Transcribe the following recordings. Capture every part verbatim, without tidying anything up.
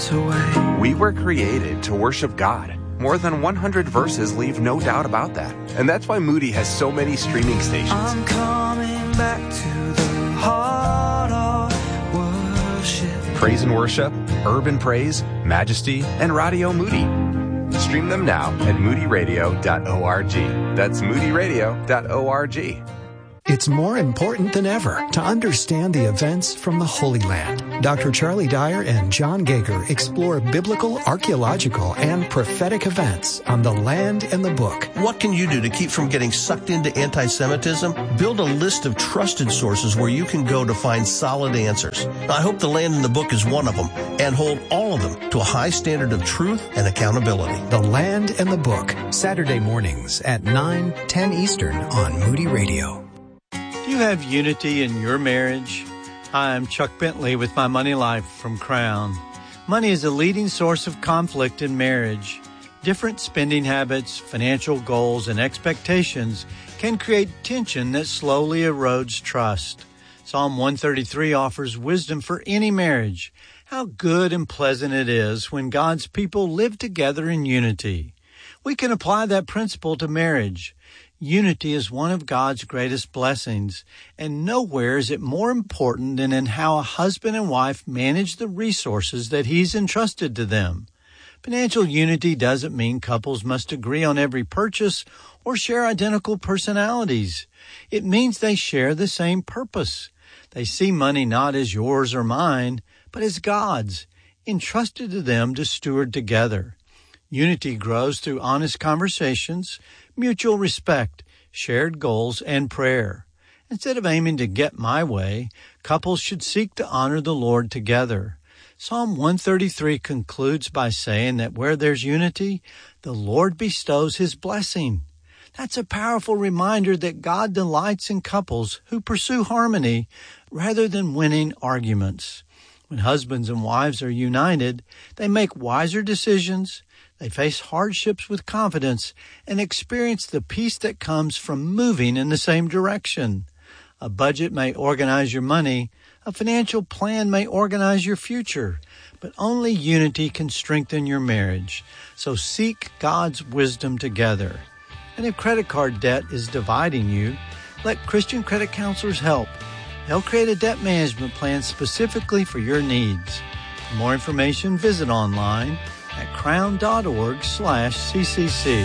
miles away. We were created to worship God. More than one hundred verses leave no doubt about that. And that's why Moody has so many streaming stations. I'm coming back to the heart of worship. Praise and worship, urban praise, majesty, and Radio Moody. Stream them now at moody radio dot org. That's moody radio dot org. It's more important than ever to understand the events from the Holy Land. Doctor Charlie Dyer and John Gager explore biblical, archaeological, and prophetic events on the land and the book. What can you do to keep from getting sucked into anti-Semitism? Build a list of trusted sources where you can go to find solid answers. I hope the land and the book is one of them, and hold all of them to a high standard of truth and accountability. The Land and the Book, Saturday mornings at nine, ten Eastern on Moody Radio. Do you have unity in your marriage? Hi, I'm Chuck Bentley with My Money Life from Crown. Money is a leading source of conflict in marriage. Different spending habits, financial goals, and expectations can create tension that slowly erodes trust. Psalm one thirty-three offers wisdom for any marriage. How good and pleasant it is when God's people live together in unity. We can apply that principle to marriage. Unity is one of God's greatest blessings, and nowhere is it more important than in how a husband and wife manage the resources that He's entrusted to them. Financial unity doesn't mean couples must agree on every purchase or share identical personalities. It means they share the same purpose. They see money not as yours or mine, but as God's, entrusted to them to steward together. Unity grows through honest conversations, mutual respect, shared goals, and prayer. Instead of aiming to get my way, couples should seek to honor the Lord together. Psalm one thirty-three concludes by saying that where there's unity, the Lord bestows His blessing. That's a powerful reminder that God delights in couples who pursue harmony rather than winning arguments. When husbands and wives are united, they make wiser decisions, they face hardships with confidence, and experience the peace that comes from moving in the same direction. A budget may organize your money, a financial plan may organize your future, but only unity can strengthen your marriage. So seek God's wisdom together. And if credit card debt is dividing you, let Christian credit counselors help. They'll create a debt management plan specifically for your needs. For more information, visit online at crown.org slash ccc.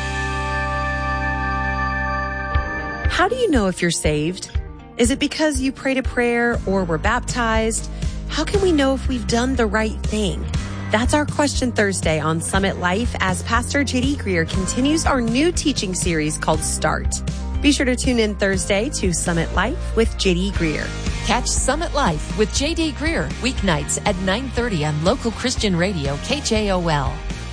How do you know if you're saved? Is it because you prayed a prayer or were baptized? How can we know if we've done the right thing? That's our question Thursday on Summit Life as Pastor J D Greer continues our new teaching series called Start. Be sure to tune in Thursday to Summit Life with J D Greer. Catch Summit Life with J D Greer weeknights at nine thirty on local Christian radio K J O L.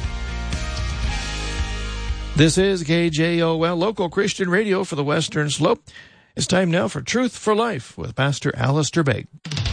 This is K J O L, local Christian radio for the Western Slope. It's time now for Truth for Life with Pastor Alistair Begg.